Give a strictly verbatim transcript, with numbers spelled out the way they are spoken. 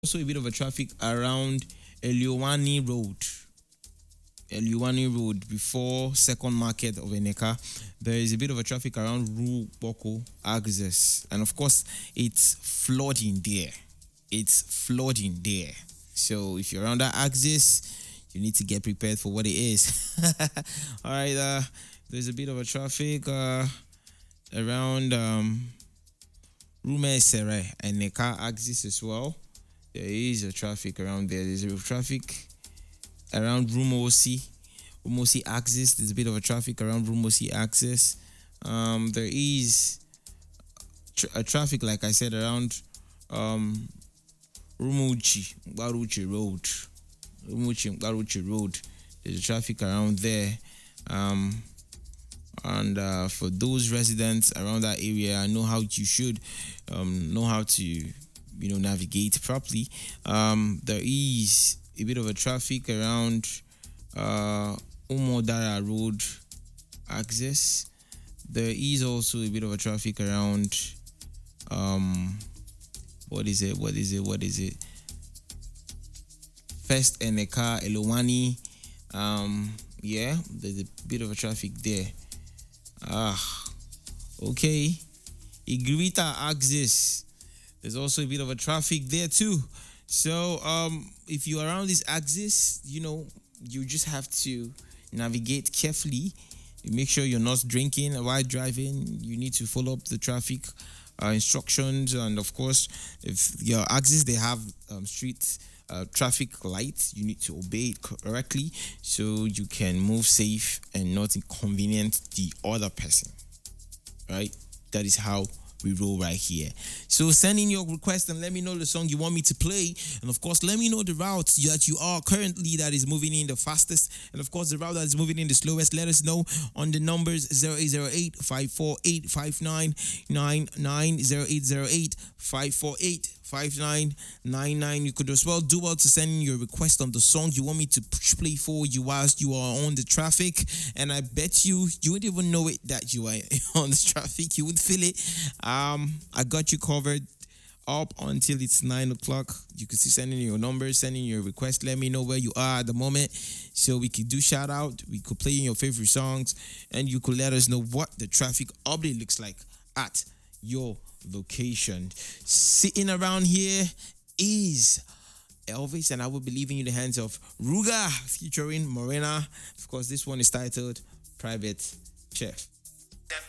also a bit of a traffic around Eliowani Road. Eliowani Road before Second Market of Eneka. There is a bit of a traffic around Ru Boko Axis. And of course, it's flooding there. It's flooding there. So if you're around that axis, you need to get prepared for what it is. All right, uh, there's a bit of a traffic uh, around um, Rume Sere and Neka axis as well. There is a traffic around there. There's a traffic around Rumosi. Rumosi axis. There's a bit of a traffic around Rumosi axis. Um, there is tra- a traffic, like I said, around um, Rumuchi, Baruchi Road. Rumuchi, Baruchi Road. There's a traffic around there. Um, and uh, for those residents around that area, know how you should um, know how to, you know, navigate properly. Um, there is a bit of a traffic around uh, Umodara Road access. There is also a bit of a traffic around um, what is it? What is it? What is it? First Eneka Elowani. Um, yeah, there's a bit of a traffic there. Ah, okay. Igrita axis. There's also a bit of a traffic there too. So um, if you're around this axis, you know, you just have to navigate carefully. Make sure you're not drinking while driving. You need to follow up the traffic uh, instructions, and of course, if your axis they have um, street uh, traffic lights, you need to obey it correctly so you can move safe and not inconvenience the other person. Right? That is how we roll right here. So send in your request and let me know the song you want me to play. And of course, let me know the route that you are currently that is moving in the fastest. And of course, the route that is moving in the slowest. Let us know on the numbers zero eight zero eight, five four eight, five nine nine nine, zero eight zero eight, five four eight, five nine nine nine. You could as well do well to send in your request on the song you want me to push play for you whilst you are on the traffic. And I bet you, you wouldn't even know it that you are on the traffic. You would feel it. Um, I got you covered up until it's nine o'clock. You could see sending your numbers, sending your request. Let me know where you are at the moment so we could do shout out. We could play in your favorite songs and you could let us know what the traffic update looks like at your location. Sitting around here is Elvis, and I will be leaving you in the hands of Ruga featuring Morena. Of course, this one is titled Private Chef.